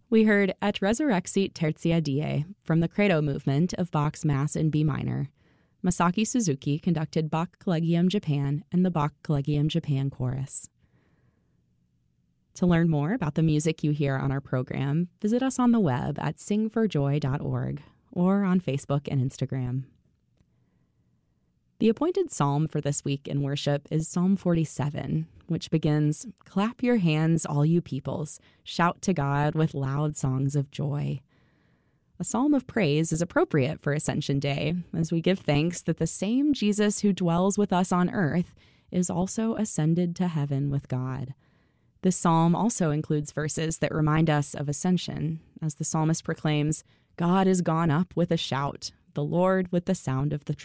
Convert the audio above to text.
We heard Et Resurrexit Tertia Die from the Credo movement of Bach's Mass in B minor. Masaki Suzuki conducted Bach Collegium Japan and the Bach Collegium Japan Chorus. To learn more about the music you hear on our program, visit us on the web at singforjoy.org or on Facebook and Instagram. The appointed psalm for this week in worship is Psalm 47, which begins, "Clap your hands, all you peoples, shout to God with loud songs of joy." A psalm of praise is appropriate for Ascension Day, as we give thanks that the same Jesus who dwells with us on earth is also ascended to heaven with God. This psalm also includes verses that remind us of ascension, as the psalmist proclaims, "God is gone up with a shout, the Lord with the sound of the trumpet."